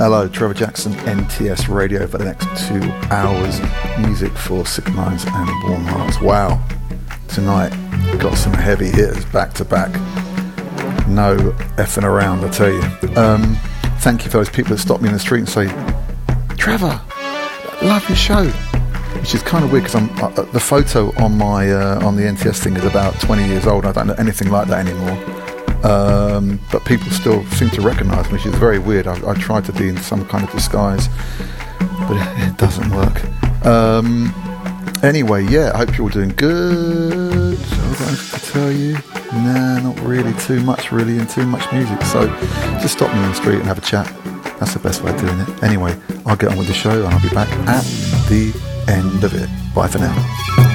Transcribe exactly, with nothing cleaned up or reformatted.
Hello, Trevor Jackson, N T S Radio for the next two hours. Music for Sick Minds and Warm Hearts. Wow, tonight got some heavy hitters back to back. No effing around, I tell you. Um, thank you for those people that stop me in the street and say, Trevor, love your show. Which is kind of weird because I'm uh, the photo on my uh, on the N T S thing is about twenty years old. I don't know anything like that anymore. Um, but people still seem to recognise me, which is very weird. I, I tried to be in some kind of disguise, but it, it doesn't work. Um, anyway, yeah, I hope you're all doing good. I've got anything to tell you? Nah, not really. Too much, really, and too much music. So just stop me in the street and have a chat. That's the best way of doing it. Anyway, I'll get on with the show and I'll be back at the end of it. Bye for now.